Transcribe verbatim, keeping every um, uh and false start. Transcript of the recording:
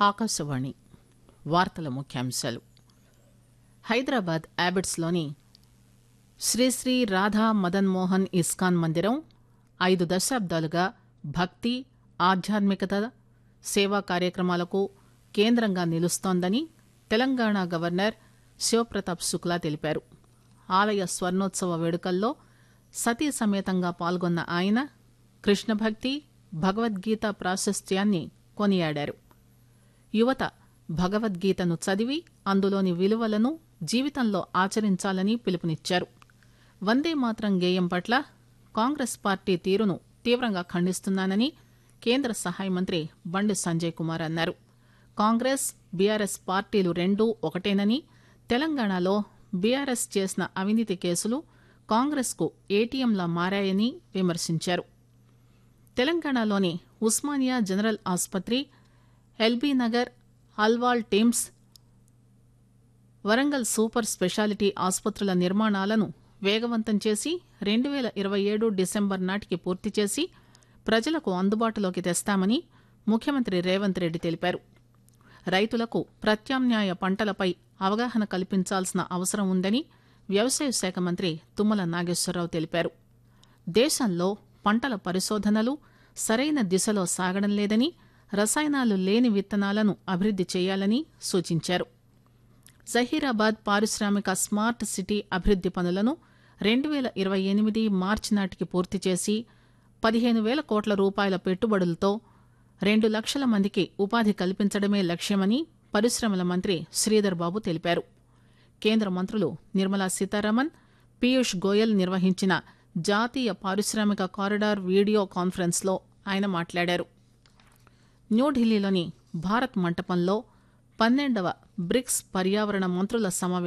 ఆకాశవాణి వార్తల ముఖ్యాంశాలు. హైదరాబాద్ అబిడ్స్లోని శ్రీశ్రీ రాధా మదన్ మోహన్ ఇస్కాన్ మందిరం ఐదు దశాబ్దాలుగా భక్తి, ఆధ్యాత్మికత, సేవా కార్యక్రమాలకు కేంద్రంగా నిలుస్తోందని తెలంగాణ గవర్నర్ శివప్రతాప్ శుక్లా తెలిపారు. ఆలయ స్వర్ణోత్సవ వేడుకల్లో సతీ సమేతంగా పాల్గొన్న ఆయన కృష్ణభక్తి, భగవద్గీత ప్రాశస్త్యాన్ని కొనియాడారు. యువత భగవద్గీతను చదివి అందులోని విలువలను జీవితంలో ఆచరించాలని పిలుపునిచ్చారు. వందే మాతరం గేయం పట్ల కాంగ్రెస్ పార్టీ తీరును తీవ్రంగా ఖండిస్తున్నానని కేంద్ర సహాయ మంత్రి బండి సంజయ్ కుమార్ అన్నారు. కాంగ్రెస్, బీఆర్ఎస్ పార్టీలు రెండూ ఒకటేనని, తెలంగాణలో బీఆర్ఎస్ చేసిన అవినీతి కేసులు కాంగ్రెస్ కు ఏటీఎంలా మారాయని విమర్శించారు. తెలంగాణలోని ఉస్మానియా జనరల్ ఆసుపత్రి, LB Nagar, Alwal teams, Warangal super speciality ఆసుపత్రుల నిర్మాణాలను వేగవంతం చేసి రెండు పేల ఇరవై ఏడు డిసెంబర్ నాటికి పూర్తి చేసి ప్రజలకు అందుబాటులోకి తెస్తామని ముఖ్యమంత్రి రేవంత్ రెడ్డి తెలిపారు. రైతులకు ప్రత్యామ్నాయ పంటలపై అవగాహన కల్పించాల్సిన అవసరం ఉందని వ్యవసాయ శాఖ మంత్రి తుమ్మల నాగేశ్వరరావు తెలిపారు. దేశంలో పంటల పరిశోధనలు సరైన దిశలో సాగడం లేదని, రసాయనాలు లేని విత్తనాలను అభివృద్ది చేయాలని సూచించారు. జహీరాబాద్ పారిశ్రామిక స్మార్ట్ సిటీ అభివృద్ది పనులను రెండు పేల ఇరవై ఎనిమిది మార్చి నాటికి పూర్తి చేసి పదిహేను వేల కోట్ల రూపాయల పెట్టుబడులతో రెండు లక్షల మందికి ఉపాధి కల్పించడమే లక్ష్యమని పరిశ్రమల మంత్రి శ్రీధర్ బాబు తెలిపారు. కేంద్ర మంత్రులు నిర్మలా సీతారామన్, పీయూష్ గోయల్ నిర్వహించిన జాతీయ పారిశ్రామిక కారిడార్ వీడియో కాన్ఫరెన్స్ లో ఆయన మాట్లాడారు. న్యూఢిల్లీలోని భారత్ మంటపంలో పన్నెండవ బ్రిక్స్ పర్యావరణ మంత్రుల సమావేశం